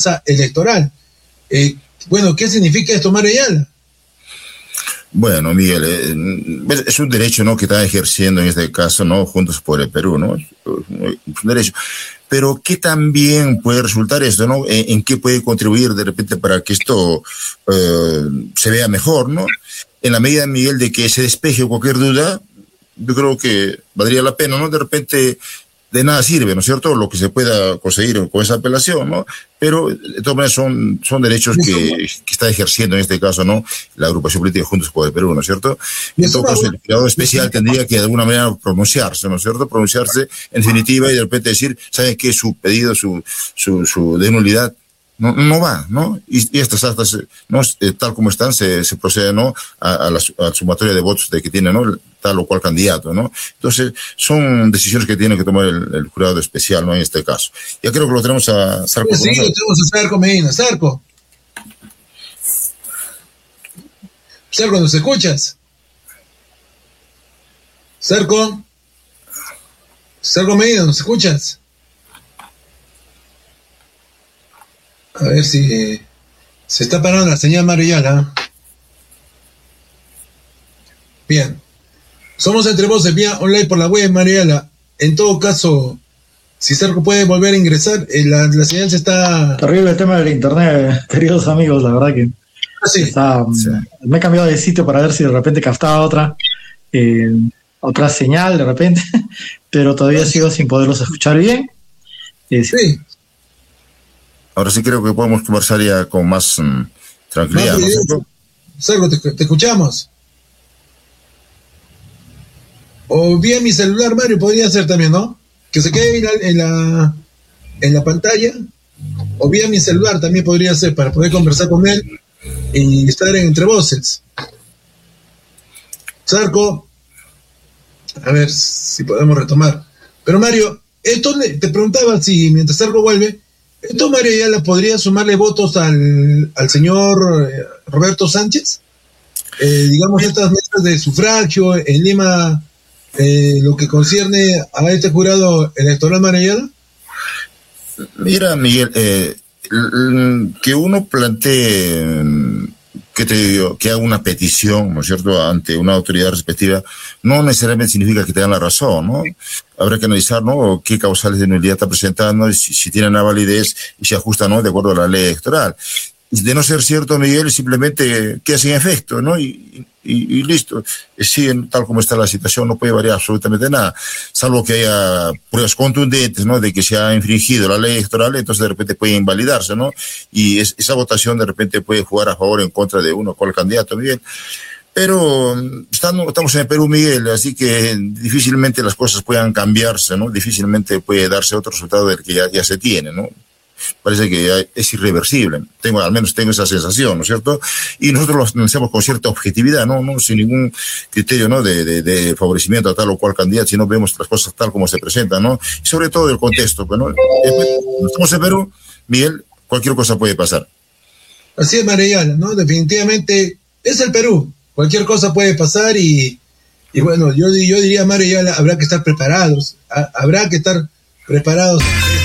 balanza electoral. Bueno, ¿qué significa esto, Mario Ayala? Bueno, Miguel, es un derecho, ¿no?, que está ejerciendo en este caso, ¿no?, Juntos por el Perú, ¿no? Es un derecho. Pero ¿qué también puede resultar esto, no? ¿En qué puede contribuir de repente para que esto se vea mejor, no? En la medida, Miguel, de que se despeje cualquier duda, yo creo que valdría la pena, ¿no? De repente de nada sirve, ¿no es cierto?, lo que se pueda conseguir con esa apelación, ¿no? Pero de todas maneras son derechos que está ejerciendo en este caso, ¿no?, la agrupación política Juntos por el Perú, ¿no es cierto? En todo caso, el jurado especial tendría que de alguna manera pronunciarse, ¿no es cierto?, pronunciarse en definitiva y de repente decir, ¿saben qué? Su pedido, su de nulidad no va, ¿no? Y estas actas, ¿no?, tal como están, se procede, ¿no?, a la sumatoria de votos de que tiene, ¿no?, tal o cual candidato, ¿no? Entonces, son decisiones que tiene que tomar el jurado especial, ¿no?, en este caso. Ya creo que lo tenemos a Sarco. Sí, lo tenemos a Sarco Medina. Sarco, ¿nos escuchas? Sarco Medina, ¿nos escuchas? A ver si se está parando la señal, Mario Ayala. Bien. Somos Entre Voces, vía online por la web, Mario Ayala. En todo caso, si Sarco puede volver a ingresar, la señal se está... Terrible el tema del internet, queridos amigos, la verdad que sí. Me he cambiado de sitio para ver si de repente captaba otra señal de repente, pero todavía sigo sin poderlos escuchar bien. Sí. Ahora sí creo que podemos conversar ya con más tranquilidad, ¿no? Sarco, te escuchamos. O vía mi celular, Mario, podría ser también, ¿no? Que se quede en la pantalla. O vía mi celular también podría ser, para poder conversar con él y estar Entre Voces. Sarco, a ver si podemos retomar. Pero Mario, esto te preguntaba si mientras Sarco vuelve, ¿esto, Mario Ayala, podría sumarle votos al señor Roberto Sánchez? Digamos, estas mesas de sufragio en Lima, lo que concierne a este jurado electoral, Mario Ayala. Mira, Miguel, que uno plantee, ¿qué te digo?, que haga una petición, ¿no es cierto?, ante una autoridad respectiva, no necesariamente significa que tengan la razón, ¿no? Habrá que analizar, ¿no?, qué causales de nulidad está presentando, si tienen la validez y se ajustan, ¿no?, de acuerdo a la ley electoral. De no ser cierto, Miguel, simplemente queda sin efecto, ¿no? Y listo. Siguen tal como está la situación, no puede variar absolutamente nada, salvo que haya pruebas contundentes, ¿no?, de que se ha infringido la ley electoral, entonces de repente puede invalidarse, ¿no? Y esa votación de repente puede jugar a favor o en contra de uno con el candidato, Miguel. Pero estamos en el Perú, Miguel, así que difícilmente las cosas puedan cambiarse, ¿no? Difícilmente puede darse otro resultado del que ya se tiene, ¿no? Parece que es irreversible. Al menos tengo esa sensación, ¿no es cierto? Y nosotros lo analizamos con cierta objetividad, no sin ningún criterio, ¿no?, de favorecimiento a tal o cual candidato, sino vemos las cosas tal como se presentan, ¿no? Y sobre todo el contexto, pues, ¿no? Estamos en Perú, Miguel, cualquier cosa puede pasar. Así es, Mario Ayala, ¿no? Definitivamente es el Perú. Cualquier cosa puede pasar y bueno, yo diría, Mario Ayala, habrá que estar preparados.